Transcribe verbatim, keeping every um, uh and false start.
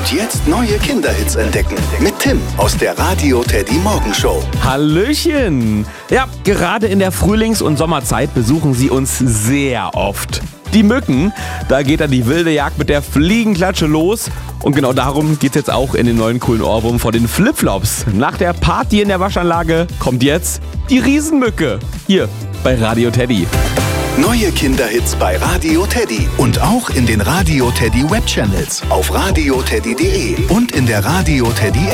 Und jetzt neue Kinderhits entdecken. Mit Tim aus der Radio Teddy Morgenshow. Hallöchen! Ja, gerade in der Frühlings- und Sommerzeit besuchen sie uns sehr oft. Die Mücken, da geht dann die wilde Jagd mit der Fliegenklatsche los. Und genau darum geht's jetzt auch in den neuen coolen Ohrwurm von den Flipflops. Nach der Party in der Waschanlage kommt jetzt die Riesenmücke. Hier bei Radio Teddy. Neue Kinderhits bei Radio Teddy. Und auch in den Radio Teddy Webchannels. Auf radio teddy punkt de und in der Radio Teddy